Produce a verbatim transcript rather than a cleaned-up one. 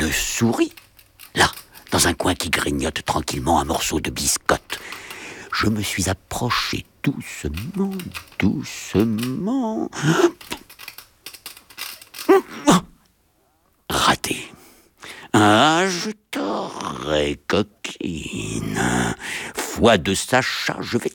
une souris, là, dans un coin qui grignote tranquillement un morceau de biscotte. Je me suis approché doucement, doucement. Raté. Ah, je t'aurais, coquine. Foi de Sacha, je vais